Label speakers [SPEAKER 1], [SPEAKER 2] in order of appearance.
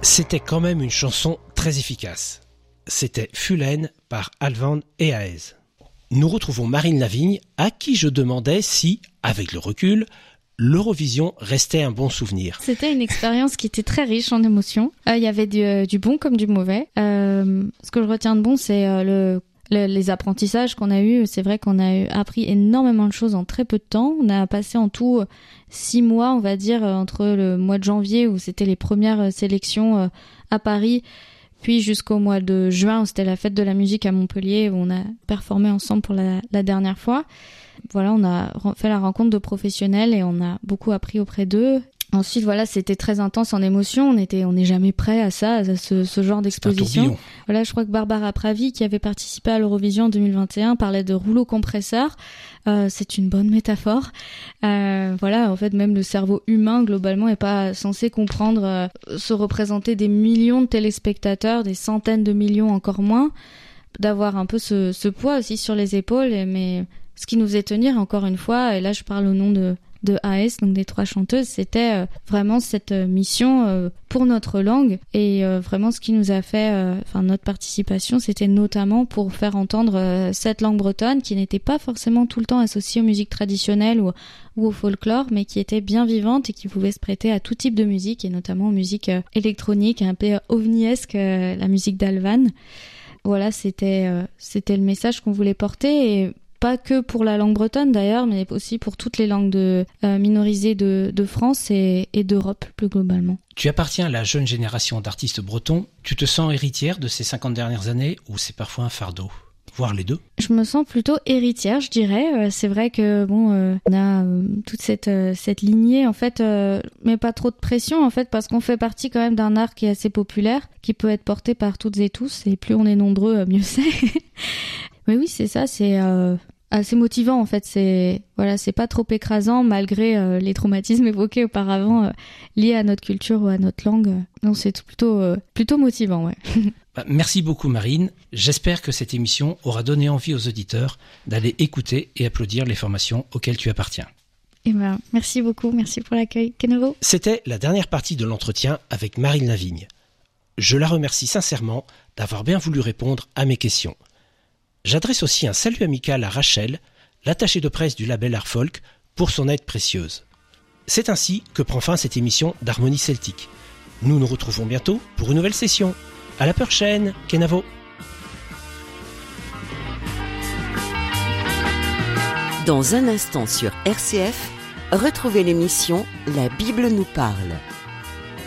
[SPEAKER 1] C'était quand même une chanson très efficace. C'était Fulène par Alvan et Aez. Nous retrouvons Marine Lavigne, à qui je demandais si, avec le recul, l'Eurovision restait un bon souvenir.
[SPEAKER 2] C'était une expérience qui était très riche en émotions. Il y avait du bon comme du mauvais. Ce que je retiens de bon, c'est les apprentissages qu'on a eus. C'est vrai qu'on a appris énormément de choses en très peu de temps. On a passé en tout 6 mois, on va dire, entre le mois de janvier où c'était les premières sélections à Paris, puis jusqu'au mois de juin où c'était la fête de la musique à Montpellier où on a performé ensemble pour la dernière fois. Voilà, on a fait la rencontre de professionnels et on a beaucoup appris auprès d'eux. Ensuite, voilà, c'était très intense en émotion. On n'est jamais prêt à ça, à ce genre d'exposition. Voilà, je crois que Barbara Pravi, qui avait participé à l'Eurovision en 2021, parlait de rouleau compresseur. C'est une bonne métaphore. Voilà, en fait, même le cerveau humain, globalement, est pas censé comprendre, se représenter des millions de téléspectateurs, des centaines de millions encore moins, d'avoir un peu ce poids aussi sur les épaules. Mais ce qui nous faisait tenir, encore une fois, et là, je parle au nom de Aez, donc des 3 chanteuses, c'était vraiment cette mission pour notre langue et vraiment ce qui nous a fait, notre participation, c'était notamment pour faire entendre cette langue bretonne qui n'était pas forcément tout le temps associée aux musiques traditionnelles ou au folklore, mais qui était bien vivante et qui pouvait se prêter à tout type de musique et notamment aux musiques électroniques, un peu ovniesque, la musique d'Alvan. Voilà, c'était le message qu'on voulait porter et pas que pour la langue bretonne d'ailleurs, mais aussi pour toutes les langues minorisées de France et d'Europe plus globalement.
[SPEAKER 1] Tu appartiens à la jeune génération d'artistes bretons. Tu te sens héritière de ces 50 dernières années ou c'est parfois un fardeau ? Voire les deux ?
[SPEAKER 2] Je me sens plutôt héritière, je dirais. C'est vrai que on a toute cette lignée en fait, mais pas trop de pression en fait, parce qu'on fait partie quand même d'un art qui est assez populaire, qui peut être porté par toutes et tous, et plus on est nombreux, mieux c'est. Mais oui, c'est ça, c'est assez motivant en fait, c'est pas trop écrasant malgré les traumatismes évoqués auparavant liés à notre culture ou à notre langue. Non, c'est plutôt motivant, ouais.
[SPEAKER 1] Merci beaucoup Marine, j'espère que cette émission aura donné envie aux auditeurs d'aller écouter et applaudir les formations auxquelles tu appartiens.
[SPEAKER 2] Merci beaucoup, merci pour l'accueil, Kenevo.
[SPEAKER 1] C'était la dernière partie de l'entretien avec Marine Lavigne. Je la remercie sincèrement d'avoir bien voulu répondre à mes questions. J'adresse aussi un salut amical à Rachel, l'attachée de presse du label Art Folk, pour son aide précieuse. C'est ainsi que prend fin cette émission d'Harmonie Celtique. Nous nous retrouvons bientôt pour une nouvelle session. À la prochaine, Kenavo.
[SPEAKER 3] Dans un instant sur RCF, retrouvez l'émission La Bible nous parle.